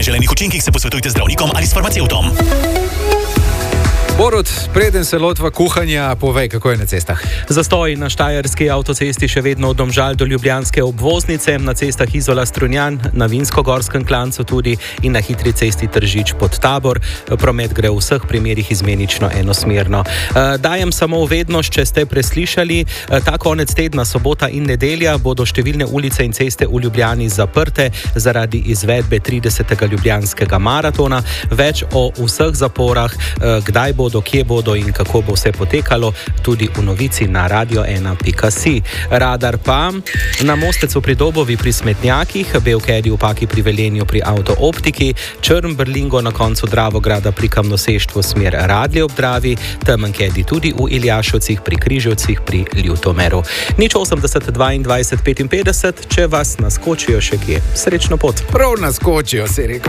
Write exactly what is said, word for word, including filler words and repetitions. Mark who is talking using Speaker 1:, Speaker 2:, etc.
Speaker 1: neželenih učinkih se posvetujte z zdravnikom ali s farmacevtom.
Speaker 2: Borut, preden se lotva kuhanja, povej, kako je na cestah.
Speaker 3: Zastoj na štajerski avtocesti še vedno od Domžal do ljubljanske obvoznice, na cestah Izola Strunjan, na Vinskogorskem klancu tudi in na hitri cesti Tržič pod Tabor. Promet gre v vseh primerih izmenično enosmerno. Dajem samo vednost, če ste preslišali, ta konec tedna, sobota in nedelja, bodo številne ulice in ceste v Ljubljani zaprte zaradi izvedbe tridesetega ljubljanskega maratona. Več o vseh zaporah, kdaj bo bodo, kje bodo in kako bo vse potekalo, tudi v novici na radio ena pika si. Radar pa na Mostecu pri Dobovi pri Smetnjakih, Belkedi v Paki pri Velenju pri Avtooptiki, Črn Brlingo na koncu Dravograda pri Kamnoseštvu smer Radlje ob Dravi, Temenkedi tudi v Iljašovcih pri Križevcih pri Ljutomeru. Nič osemdeset dvaindvajset petinpetdeset, če vas naskočijo še kje. Srečno pot.
Speaker 2: Prav naskočijo, si rekel.